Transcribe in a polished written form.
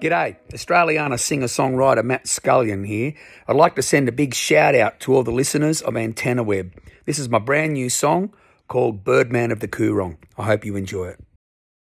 G'day, Australiana singer-songwriter Matt Scullion here. I'd like to send a big shout out to all the listeners of Antenna Web. This is my brand new song called Birdman of the Coorong. I hope you enjoy it.